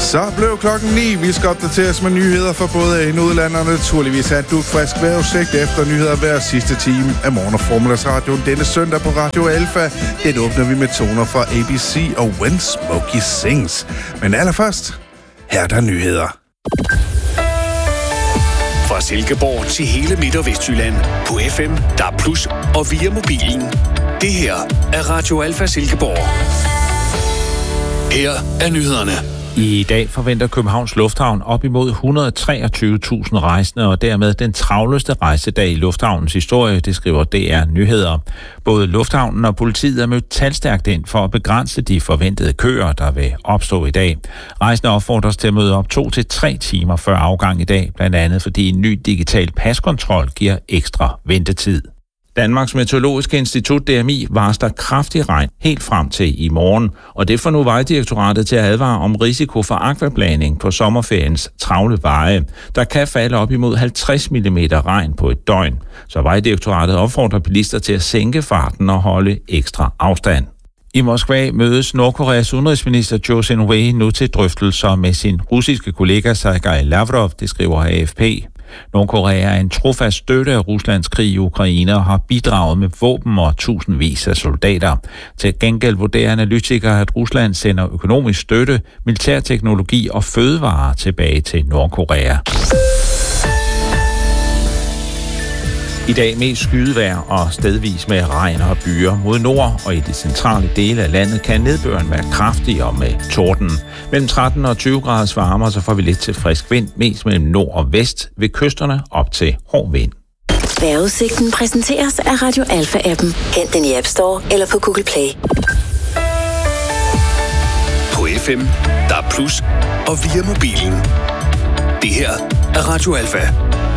Så blev klokken 9. Vi skal opdateres med nyheder for både ind- og udland, og naturligvis er du frisk vejrudsigt efter nyheder hver sidste time af morgen- og formiddagsradioen denne søndag på Radio Alfa. Den åbner vi med toner fra ABC og When Smokey Sings. Men allerførst, her er der nyheder. Fra Silkeborg til hele Midt- og Vestjylland på FM, DAB+, og via mobilen. Det her er Radio Alfa Silkeborg. Her er nyhederne. I dag forventer Københavns Lufthavn op imod 123.000 rejsende, og dermed den travleste rejsedag i lufthavnens historie, det skriver DR Nyheder. Både lufthavnen og politiet er mødt talstærkt ind for at begrænse de forventede køer, der vil opstå i dag. Rejsende opfordres til at møde op 2 til 3 timer før afgang i dag, blandt andet fordi en ny digital paskontrol giver ekstra ventetid. Danmarks Meteorologiske Institut, DMI, varsler kraftig regn helt frem til i morgen, og det får nu Vejdirektoratet til at advare om risiko for akvablanding på sommerferiens travle veje. Der kan falde op imod 50 mm regn på et døgn, så Vejdirektoratet opfordrer bilister til at sænke farten og holde ekstra afstand. I Moskva mødes Nordkoreas udenrigsminister Jo Sin-wei nu til drøftelser med sin russiske kollega Sergej Lavrov, det skriver AFP. Nordkorea er en trofast støtte af Ruslands krig i Ukraine og har bidraget med våben og tusindvis af soldater. Til gengæld vurderer analytikere, at Rusland sender økonomisk støtte, militærteknologi og fødevarer tilbage til Nordkorea. I dag mest skydevejr og stedvis med regn og byer mod nord, og i de centrale dele af landet kan nedbøren være kraftig og med torden. Mellem 13 og 20 graders varme, så får vi lidt til frisk vind, mest mellem nord og vest, ved kysterne op til hård vind. Vejrudsigten præsenteres af Radio Alfa-appen. Hent den i App Store eller på Google Play. På FM, DAB+, og via mobilen. Det her er Radio Alfa.